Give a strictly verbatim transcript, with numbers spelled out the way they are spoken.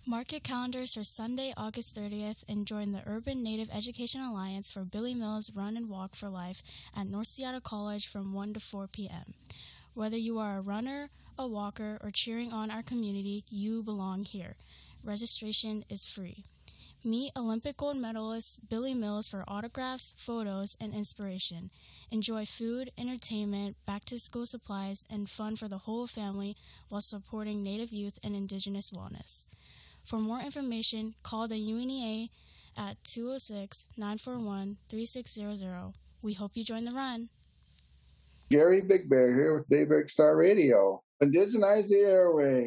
Mark your calendars for Sunday, August thirtieth and join the Urban Native Education Alliance for Billy Mills Run and Walk for Life at North Seattle College from one to four p.m. Whether you are a runner, a walker, or cheering on our community, you belong here. Registration is free. Meet Olympic gold medalist Billy Mills for autographs, photos, and inspiration. Enjoy food, entertainment, back-to-school supplies, and fun for the whole family while supporting Native youth and Indigenous wellness. For more information, call the U N E A at two oh six, nine four one, three six zero zero. We hope you join the run. Gary Big Bear here with Daybreak Star Radio. Indigenize the airway.